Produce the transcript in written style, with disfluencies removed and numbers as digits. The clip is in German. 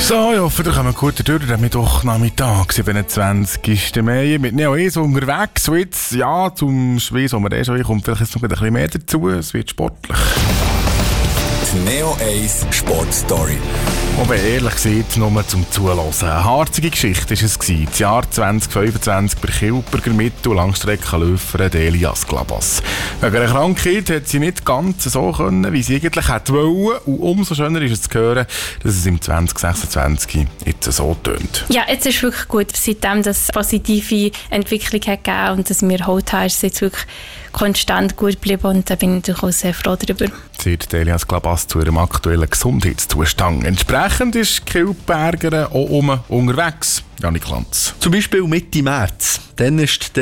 So, ich hoffe, ihr kommt gut durch den Mittwochnachmittag, 27. Mai, mit Neo 1 unterwegs. Und jetzt, ja, zum Schweiß, wo wir schon kommt vielleicht jetzt noch ein bisschen mehr dazu. Es wird sportlich. Die Neo 1 Sportstory. Aber ehrlich gesagt, nur zum Zuhören. Eine harzige Geschichte war es. Das Jahr 2025 bei Kilberger Mittel- und Langstreckenläuferin Elias Glabas. Wegen einer Krankheit hat sie nicht ganz so können, wie sie eigentlich hätte wollen. Und umso schöner ist es zu hören, dass es im 2026 jetzt so tönt. Ja, jetzt ist wirklich gut, seitdem das positive Entwicklung hat gegeben und dass wir Halt haben, ist es jetzt wirklich konstant gut geblieben und da bin ich natürlich auch sehr froh darüber. Sagt Elias Glabas zu ihrem aktuellen Gesundheitszustand. Entsprechend ist Kilberger auch unterwegs. Janik Lanz. Zum Beispiel Mitte März. Dann ist